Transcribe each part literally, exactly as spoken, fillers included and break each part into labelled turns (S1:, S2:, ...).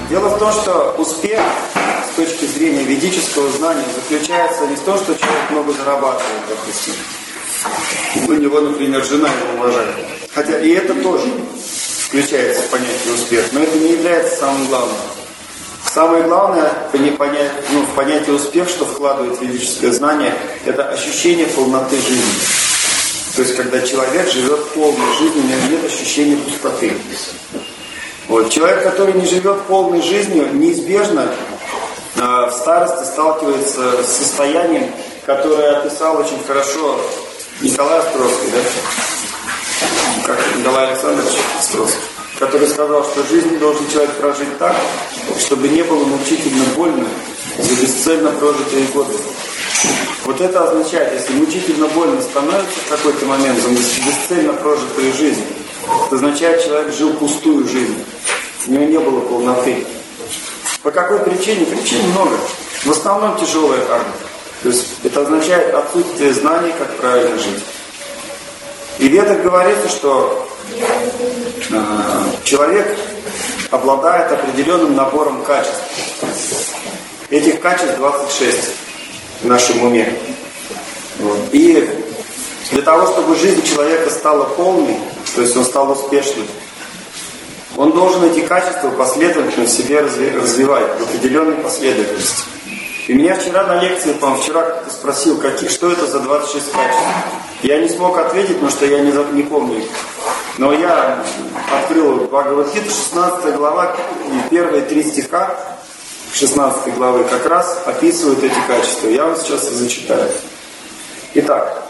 S1: Дело в том, что успех с точки зрения ведического знания заключается не в том, что человек много зарабатывает, допустим. У него, например, жена его уважает. Хотя и это тоже включается в понятие успех, но это не является самым главным. Самое главное понять, ну, в понятие успех, что вкладывает ведическое знание, это ощущение полноты жизни. То есть, когда человек живет полной жизнью, у него нет ощущения пустоты. Вот. Человек, который не живет полной жизнью, неизбежно э, в старости сталкивается с состоянием, которое описал очень хорошо Николай Островский, да? Как Николай Александрович Островский, который сказал, что жизнь должен человек прожить так, чтобы не было мучительно больно за бесцельно прожитые годы. Вот это означает, если мучительно больно становится в какой-то момент за бесцельно прожитую жизнь, это означает, что человек жил пустую жизнь. У него не было полноты. По какой причине? Причин много. В основном тяжелая карма. То есть это означает отсутствие знаний, как правильно жить. И в Ведах говорится, что э, человек обладает определенным набором качеств. Этих качеств двадцать шесть в нашем уме. Вот. И для того, чтобы жизнь человека стала полной, то есть он стал успешным, он должен эти качества последовательно в себе развивать в определенной последовательности. И меня вчера на лекции, по-моему, вчера кто-то спросил, какие, что это за двадцать шесть качеств. Я не смог ответить, потому что я не, не помню их. Но я открыл Бхагавад-гиту, шестнадцатая глава, и первые три стиха шестнадцатой главы как раз описывают эти качества. Я вам сейчас их зачитаю. Итак,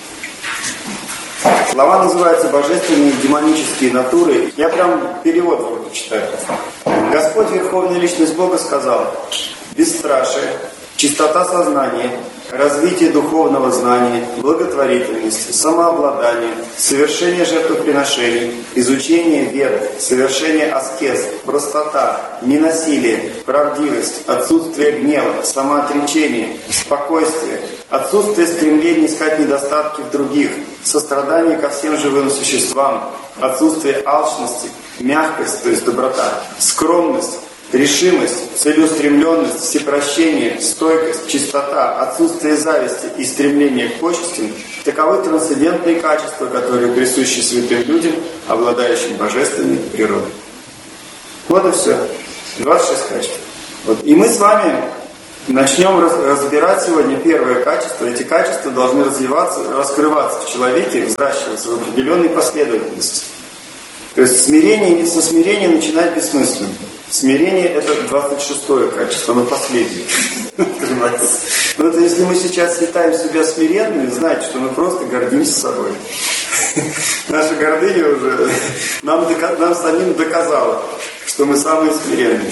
S1: глава называется «Божественные демонические натуры». Я прям перевод вам прочитаю. Господь, Верховная Личность Бога, сказал: бесстрашие, чистота сознания, развитие духовного знания, благотворительность, самообладание, совершение жертвоприношений, изучение вед, совершение аскез, простота, ненасилие, правдивость, отсутствие гнева, самоотречение, спокойствие, отсутствие стремления искать недостатки в других, сострадание ко всем живым существам, отсутствие алчности, мягкость, то есть доброта, скромность, решимость, целеустремленность, всепрощение, стойкость, чистота, отсутствие зависти и стремление к почестям – таковы трансцендентные качества, которые присущи святым людям, обладающим божественной природой. Вот и все. двадцать шесть качеств. Вот. И мы с вами начнем разбирать сегодня первое качество. Эти качества должны развиваться, раскрываться в человеке, взращиваться в определенной последовательности. То есть смирение и со смирения начинать бессмысленно. Смирение – это двадцать шестое качество, оно последнее. Но это если мы сейчас считаем себя смиренными, знайте, что мы просто гордимся собой. Наша гордыня уже нам, нам самим доказала, что мы самые смиренные.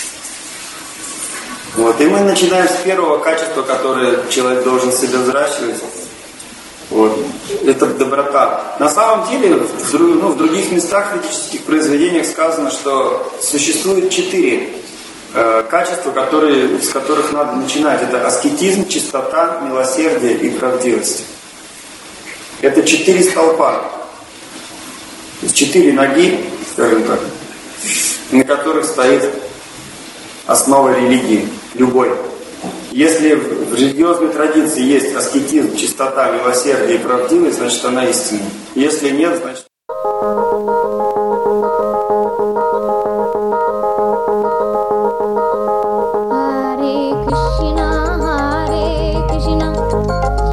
S1: Вот. И мы начинаем с первого качества, которое человек должен себе взращивать. Вот. Это доброта. На самом деле, в, ну, в других местах ведических произведениях сказано, что существует четыре э, качества, которые, с которых надо начинать. Это аскетизм, чистота, милосердие и правдивость. Это четыре столпа. То есть четыре ноги, скажем так, на которых стоит основа религии, любой. Если в религиозной традиции есть аскетизм, чистота, милосердие и правдивость, значит она истинна. Если нет, значит